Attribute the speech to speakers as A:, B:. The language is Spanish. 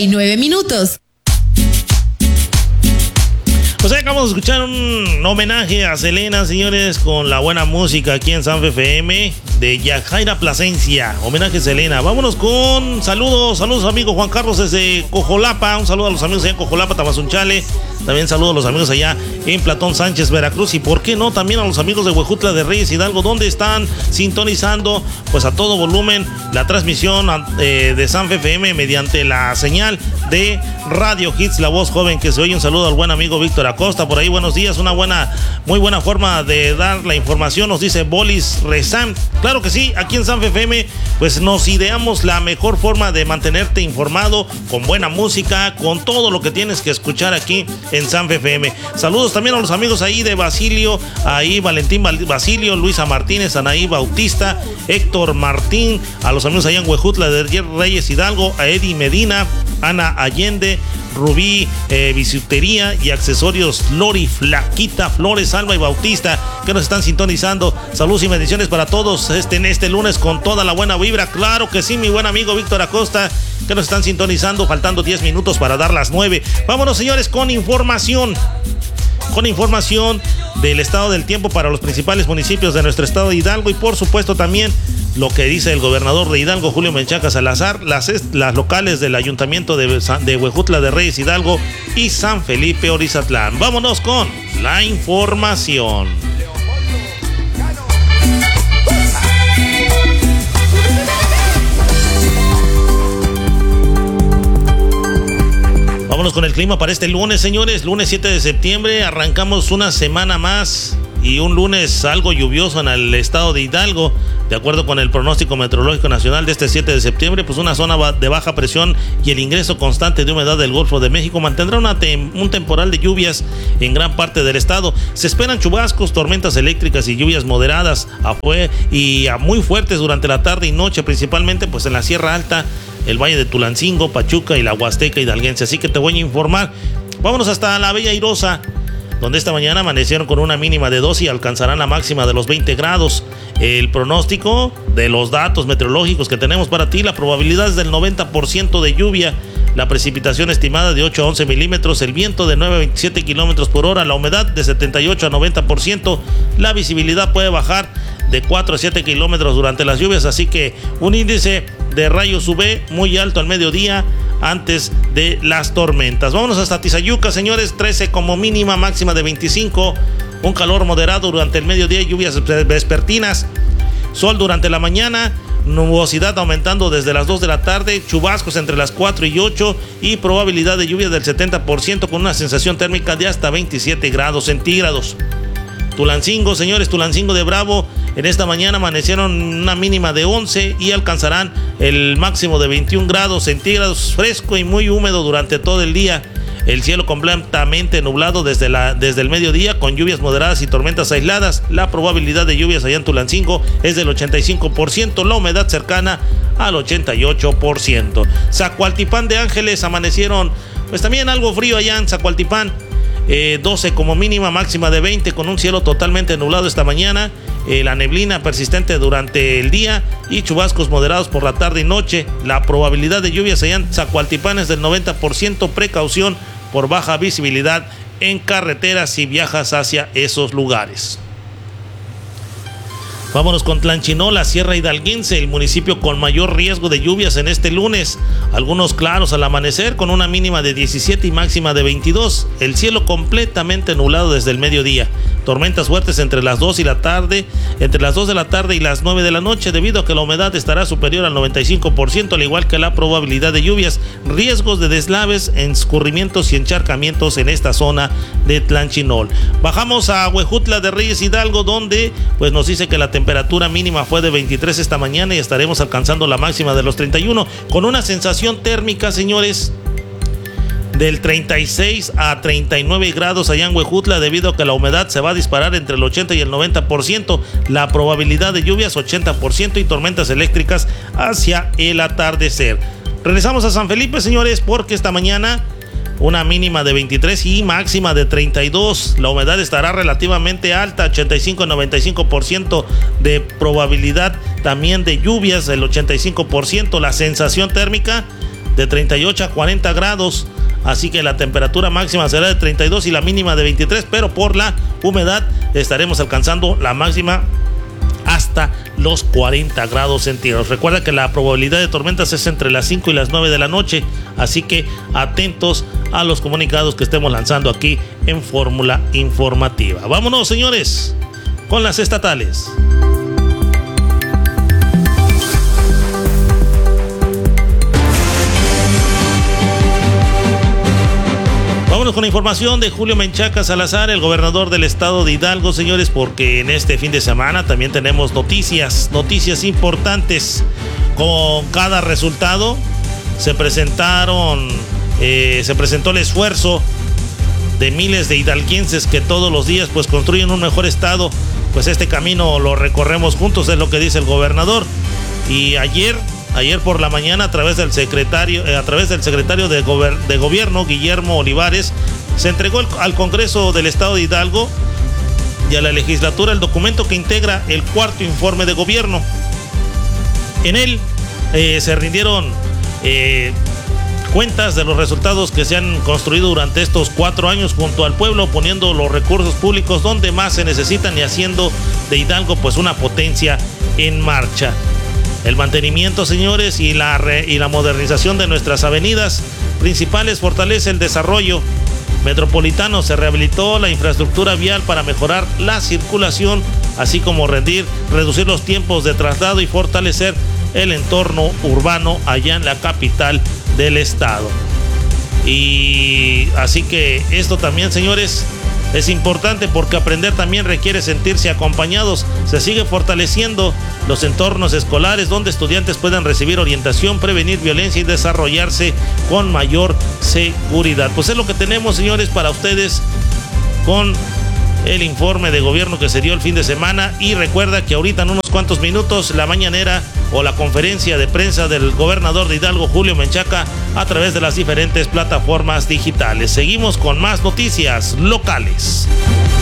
A: 39 minutos.
B: Pues acabamos de escuchar un homenaje a Selena, señores, con la buena música aquí en Sanfe FM de Yajaira Plasencia. Homenaje a Selena. Vámonos con saludos amigo Juan Carlos desde Cojolapa. Un saludo a los amigos allá en Cojolapa, Tamazunchale. También saludo a los amigos allá en Platón Sánchez, Veracruz. Y por qué no, también a los amigos de Huejutla de Reyes Hidalgo, donde están sintonizando pues a todo volumen la transmisión de Sanfe FM mediante la señal de Radio Hits, la voz joven que se oye. Un saludo al buen amigo Víctor Acosta por ahí. Buenos días, muy buena forma de dar la información, nos dice Bolis Rezam. Claro que sí, aquí en Sanfe FM pues nos ideamos la mejor forma de mantenerte informado con buena música, con todo lo que tienes que escuchar aquí en Sanfe FM. Saludos también a los amigos ahí de Basilio, ahí Valentín Basilio, Luisa Martínez, Anaí Bautista, Héctor Martín, a los amigos allá en Huejutla de Reyes Hidalgo, a Eddie Medina, Ana Allende, Rubí Bisutería y Accesorios Lori, Flaquita, Flores, Alba y Bautista, que nos están sintonizando. Saludos y bendiciones para todos en este lunes con toda la buena vibra. Claro que sí, mi buen amigo Víctor Acosta, que nos están sintonizando, faltando 10 minutos para dar las 9. Vámonos, señores, con información del estado del tiempo para los principales municipios de nuestro estado de Hidalgo y por supuesto también lo que dice el gobernador de Hidalgo, Julio Menchaca Salazar, las locales del ayuntamiento de Huejutla de Reyes Hidalgo y San Felipe Orizatlán. Vámonos con la información. Vámonos con el clima para este lunes, señores. Lunes 7 de septiembre, arrancamos una semana más y un lunes algo lluvioso en el estado de Hidalgo. De acuerdo con el pronóstico meteorológico nacional de este 7 de septiembre, pues una zona de baja presión y el ingreso constante de humedad del Golfo de México mantendrá un temporal de lluvias en gran parte del estado. Se esperan chubascos, tormentas eléctricas y lluvias moderadas y muy fuertes durante la tarde y noche, principalmente pues en la Sierra Alta, el Valle de Tulancingo, Pachuca y la Huasteca hidalguense. Así que te voy a informar. Vámonos hasta la Bella Airosa, donde esta mañana amanecieron con una mínima de 2 y alcanzarán la máxima de los 20 grados. El pronóstico de los datos meteorológicos que tenemos para ti, la probabilidad es del 90% de lluvia, la precipitación estimada de 8 a 11 milímetros, el viento de 9 a 27 kilómetros por hora, la humedad de 78 a 90%, la visibilidad puede bajar de 4 a 7 kilómetros durante las lluvias, así que un índice de rayos UV muy alto al mediodía antes de las tormentas. Vámonos hasta Tizayuca, señores, 13 como mínima, máxima de 25, un calor moderado durante el mediodía, lluvias vespertinas, sol durante la mañana, nubosidad aumentando desde las 2 de la tarde, chubascos entre las 4 y 8 y probabilidad de lluvia del 70% con una sensación térmica de hasta 27 grados centígrados. Tulancingo, señores, Tulancingo de Bravo, en esta mañana amanecieron una mínima de 11 y alcanzarán el máximo de 21 grados centígrados, fresco y muy húmedo durante todo el día. El cielo completamente nublado desde el mediodía con lluvias moderadas y tormentas aisladas. La probabilidad de lluvias allá en Tulancingo es del 85%, la humedad cercana al 88%. Zacualtipán de Ángeles amanecieron pues también algo frío allá en Zacualtipán. 12 como mínima, máxima de 20 con un cielo totalmente nublado esta mañana, la neblina persistente durante el día y chubascos moderados por la tarde y noche. La probabilidad de lluvias allá en Zacualtipán es del 90%, precaución por baja visibilidad en carreteras si viajas hacia esos lugares. Vámonos con Tlanchinó, la Sierra Hidalguense, el municipio con mayor riesgo de lluvias en este lunes. Algunos claros al amanecer con una mínima de 17 y máxima de 22. El cielo completamente nublado desde el mediodía. Tormentas fuertes entre las 2 de la tarde y las 9 de la noche, debido a que la humedad estará superior al 95%, al igual que la probabilidad de lluvias. Riesgos de deslaves, escurrimientos y encharcamientos en esta zona de Tlanchinol. Bajamos a Huejutla de Reyes Hidalgo, donde pues nos dice que la temperatura mínima fue de 23 esta mañana y estaremos alcanzando la máxima de los 31, con una sensación térmica, señores, del 36 a 39 grados allá en Huejutla, debido a que la humedad se va a disparar entre el 80 y el 90%, la probabilidad de lluvias 80% y tormentas eléctricas hacia el atardecer. Regresamos a San Felipe, señores, porque esta mañana una mínima de 23 y máxima de 32. La humedad estará relativamente alta, 85 a 95% de probabilidad también de lluvias, el 85%. La sensación térmica de 38 a 40 grados. Así que la temperatura máxima será de 32 y la mínima de 23, pero por la humedad estaremos alcanzando la máxima hasta los 40 grados centígrados. Recuerda que la probabilidad de tormentas es entre las 5 y las 9 de la noche, así que atentos a los comunicados que estemos lanzando aquí en Fórmula Informativa. Vámonos, señores, con las estatales. Vámonos con la información de Julio Menchaca Salazar, el gobernador del estado de Hidalgo, señores, porque en este fin de semana también tenemos noticias importantes. Con cada resultado se presentó el esfuerzo de miles de hidalguenses que todos los días pues construyen un mejor estado. Pues este camino lo recorremos juntos, es lo que dice el gobernador. Y ayer por la mañana, a través del secretario de Gobierno, Guillermo Olivares, se entregó al Congreso del Estado de Hidalgo y a la legislatura el documento que integra el cuarto informe de gobierno. En él se rindieron cuentas de los resultados que se han construido durante estos 4 años junto al pueblo, poniendo los recursos públicos donde más se necesitan y haciendo de Hidalgo pues una potencia en marcha. El mantenimiento, señores, y la modernización de nuestras avenidas principales fortalece el desarrollo metropolitano. Se rehabilitó la infraestructura vial para mejorar la circulación, así como reducir los tiempos de traslado y fortalecer el entorno urbano allá en la capital del estado. Y así que esto también, señores, es importante porque aprender también requiere sentirse acompañados. Se sigue fortaleciendo los entornos escolares donde estudiantes puedan recibir orientación, prevenir violencia y desarrollarse con mayor seguridad. Pues es lo que tenemos, señores, para ustedes con el informe de gobierno que se dio el fin de semana. Y recuerda que ahorita en unos cuantos minutos la mañanera o la conferencia de prensa del gobernador de Hidalgo, Julio Menchaca, a través de las diferentes plataformas digitales. Seguimos con más noticias locales.